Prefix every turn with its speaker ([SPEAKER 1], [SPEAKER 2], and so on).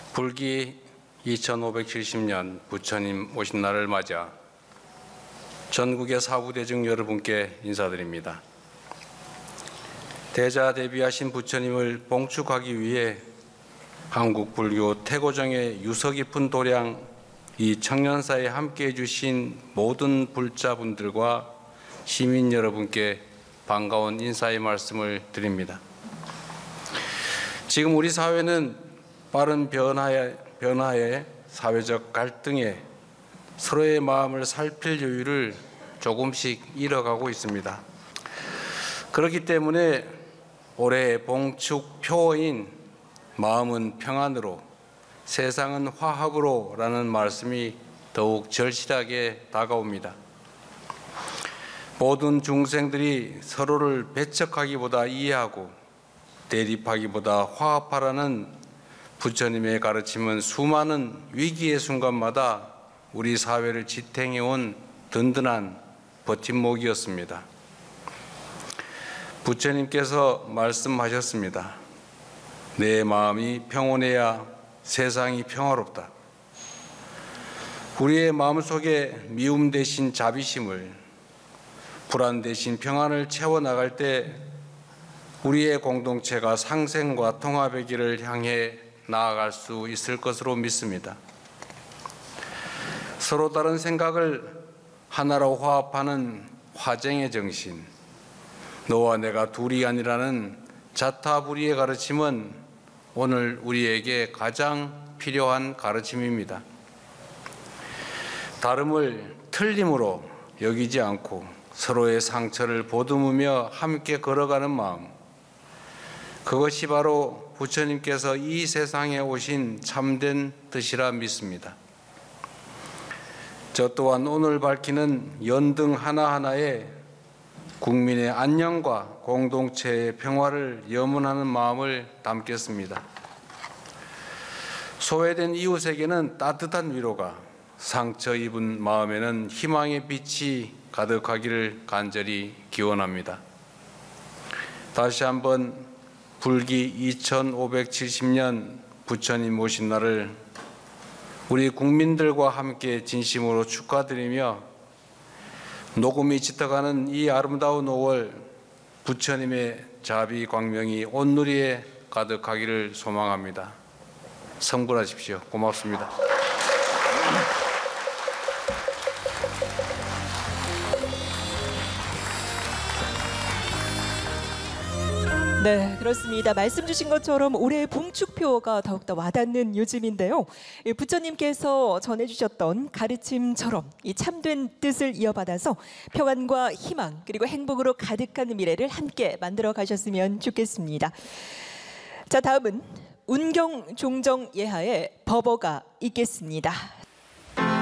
[SPEAKER 1] 불기 2570년 부처님 오신 날을 맞아 전국의 사부대중 여러분께 인사드립니다. 대자대비하신 부처님을 봉축하기 위해 한국 불교 태고정의 유서 깊은 도량 이 청년사에 함께해 주신 모든 불자분들과 시민 여러분께 반가운 인사의 말씀을 드립니다. 지금 우리 사회는 빠른 변화에 사회적 갈등에 서로의 마음을 살필 여유를 조금씩 잃어가고 있습니다. 그렇기 때문에 올해 봉축 표어인 마음은 평안으로 세상은 화합으로 라는 말씀이 더욱 절실하게 다가옵니다. 모든 중생들이 서로를 배척하기보다 이해하고 대립하기보다 화합하라는 부처님의 가르침은 수많은 위기의 순간마다 우리 사회를 지탱해온 든든한 버팀목이었습니다. 부처님께서 말씀하셨습니다. 내 마음이 평온해야 세상이 평화롭다. 우리의 마음속에 미움 대신 자비심을, 불안 대신 평안을 채워나갈 때 우리의 공동체가 상생과 통합의 길을 향해 나아갈 수 있을 것으로 믿습니다. 서로 다른 생각을 하나로 화합하는 화쟁의 정신, 너와 내가 둘이 아니라는 자타불이의 가르침은 오늘 우리에게 가장 필요한 가르침입니다. 다름을 틀림으로 여기지 않고 서로의 상처를 보듬으며 함께 걸어가는 마음, 그것이 바로 부처님께서 이 세상에 오신 참된 뜻이라 믿습니다. 저 또한 오늘 밝히는 연등 하나하나에 국민의 안녕과 공동체의 평화를 염원하는 마음을 담겠습니다. 소외된 이웃에게는 따뜻한 위로가, 상처 입은 마음에는 희망의 빛이 가득하기를 간절히 기원합니다. 다시 한번 불기 2570년 부처님 오신 날을 우리 국민들과 함께 진심으로 축하드리며 녹음이 짙어가는 이 아름다운 5월 부처님의 자비 광명이 온누리에 가득하기를 소망합니다. 성불하십시오. 고맙습니다.
[SPEAKER 2] 네, 그렇습니다. 말씀 주신 것처럼 올해의 봉축표어가 더욱더 와닿는 요즘인데요. 부처님께서 전해주셨던 가르침처럼 이 참된 뜻을 이어받아서 평안과 희망 그리고 행복으로 가득한 미래를 함께 만들어 가셨으면 좋겠습니다. 자, 다음은 운경 종정 예하의 법어가 있겠습니다.